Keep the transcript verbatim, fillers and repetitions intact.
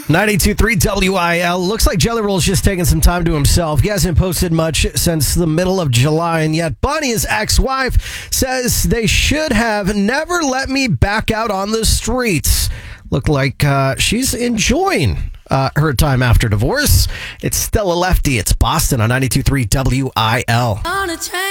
ninety-two point three W I L. Looks like Jelly Roll's just taking some time to himself. He hasn't posted much since the middle of July, and yet Bonnie, his ex-wife, says they should have never let me back out on the streets. Look like uh, she's enjoying uh, her time after divorce. It's Stella Lefty. It's Boston on ninety-two point three W I L.